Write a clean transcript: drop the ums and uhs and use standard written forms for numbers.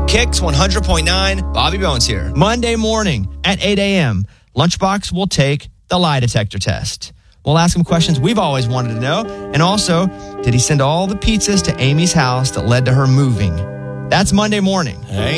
Kicks 100.9, Bobby Bones here. Monday morning at 8 a.m., Lunchbox will take the lie detector test. We'll ask him questions we've always wanted to know. And also, did he send all the pizzas to Amy's house that led to her moving? That's Monday morning. Hey.